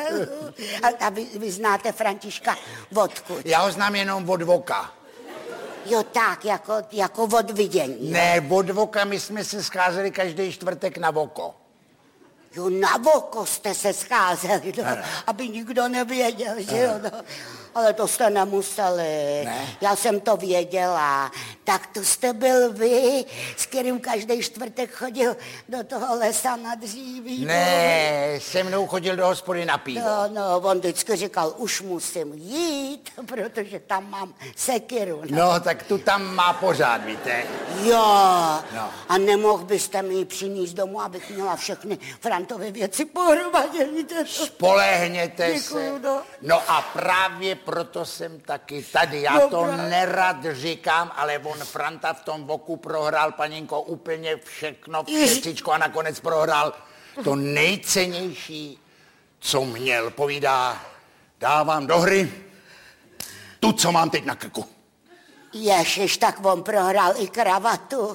A vy znáte Františka odkud? Já ho znám jenom od voka. Jo, tak, jako od vidění. Ne, od voka, my jsme se scházeli každý čtvrtek na voko. Jo, na voko jste se scházeli, no, aby nikdo nevěděl, že jo, no. Ale to jste nemuseli. Ne. Já jsem to věděla. Tak to jste byl vy, s kterým každý čtvrtek chodil do toho lesa na dříví. Ne, se mnou chodil do hospody na pivo. No, on vždycky říkal, už musím jít, protože tam mám sekiru. No, tak tu tam má pořád, víte. Jo, no. A nemohl byste mi ji přinést domů, abych měla všechny Frantovy věci pohromadě, víte? Spolehněte Děkuju, se. no. No a právě proto jsem taky tady. Já to nerad říkám, ale on Franta v tom voku prohrál, paninko, úplně všechno, všecičko a nakonec prohrál to nejcennější, co měl. Povídá, dávám do hry tu, co mám teď na krku. Ježiš, tak on prohrál i kravatu.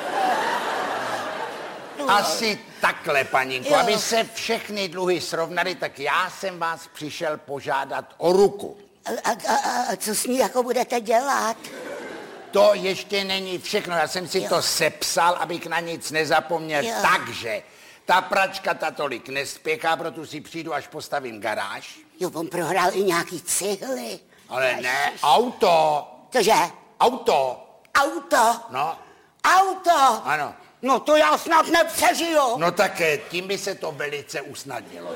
Asi takhle, paninko, aby se všechny dluhy srovnaly, tak já jsem vás přišel požádat o ruku. A co s ní jako budete dělat? To ještě není všechno, já jsem si to sepsal, abych na nic nezapomněl, takže ta pračka ta tolik nespěchá, proto si přijdu, až postavím garáž. Jo, on prohrál i nějaký cihly. Ale ne, auto. Cože? Auto. Auto? No. Auto? Ano. No to já snad nepřežiju. No tak tím by se to velice usnadnilo.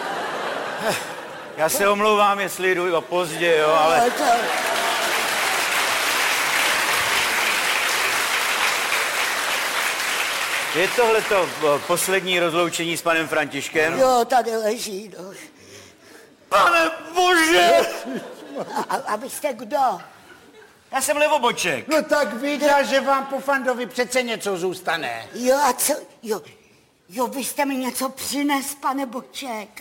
Já se omlouvám, jestli jdu pozdě, jo, ale... Je tohleto poslední rozloučení s panem Františkem? Jo, tady leží, no. Pane bože! A vy jste kdo? Já jsem Levoboček. No tak víte, že vám po Fandovi přece něco zůstane. Jo, a co? Jo, vy jste mi něco přines, pane Boček.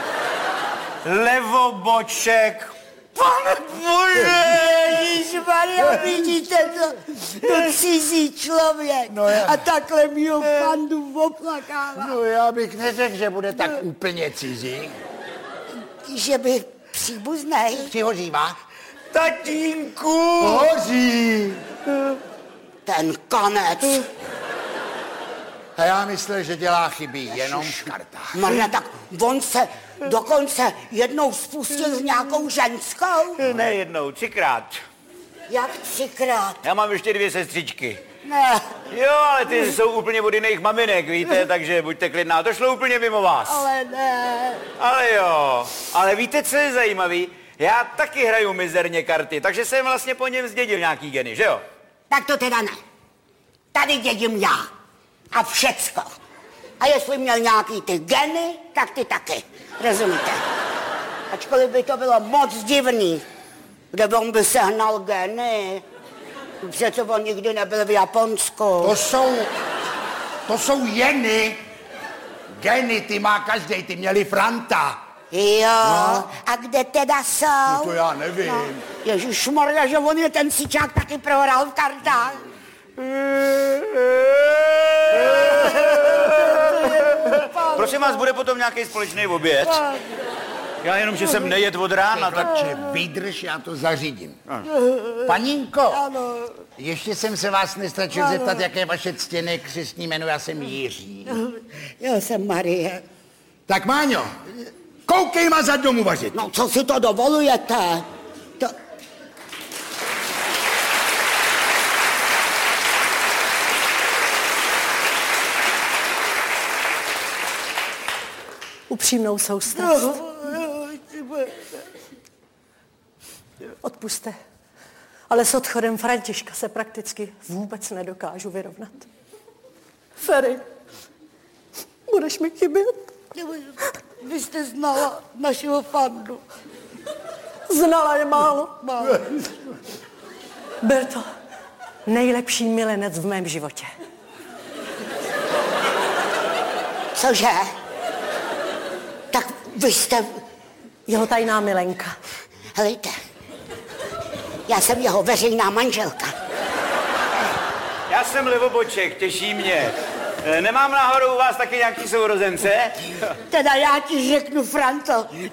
Levoboček. Pane bože! Ježišmarja, vidíte to cizí člověk. No já. A takhle mýho Fandu oplakává. No já bych neřekl, že bude tak úplně cizí. Že by příbuznej. Přihořívá? Tatínku! Hoří! Ten konec. A já myslel, že dělá chyby jenom v kartách. Marna, tak on se dokonce jednou spustil s nějakou ženskou? Ne jednou, 3krát. Jak 3krát? Já mám ještě 2 sestřičky. Ne. Jo, ale ty jsou úplně od jiných maminek, víte, takže buďte klidná, to šlo úplně mimo vás. Ale ne. Ale jo, ale víte, co je zajímavý? Já taky hraju mizerně karty, takže jsem vlastně po něm zdědil nějaký geny, že jo? Tak to teda ne. Tady dědím já. A všecko. A jestli měl nějaký ty geny, tak ty taky. Rozumíte? Ačkoliv by to bylo moc divný, kde on by sehnal geny. Přece on nikdy nebyl v Japonsku. To jsou jeny. Geny, ty má každej, ty měli Franta. Jo, no. A kde teda jsou? No to já nevím. No. Ježišmarja, že on je ten sičák taky prohrál v kartách. Prosím vás, bude potom nějaký společný oběd? Já jenom, že jsem nejet od rána, tak... Vydrž, já to zařídím. Paninko, ano. ještě jsem se vás nestačil zeptat, jaké je vaše ctěné křestní jméno, já jsem Jiří. Já jsem Marie. Tak Máňo, koukej mazat domů vařit. No, co si to dovolujete? To... Upřímnou soustrast. Odpusťte. Ale s odchodem Františka se prakticky vůbec nedokážu vyrovnat. Ferry, budeš mi chybět? Vy jste znala našeho Fandu. Znala je málo. Byl to nejlepší milenec v mém životě. Cože? Tak vy jste... Jeho tajná milenka. Helejte, já jsem jeho veřejná manželka. Já jsem Levoboček, těší mě. Nemám náhodou u vás taky nějaký sourozence? Teda já ti řeknu, Franto,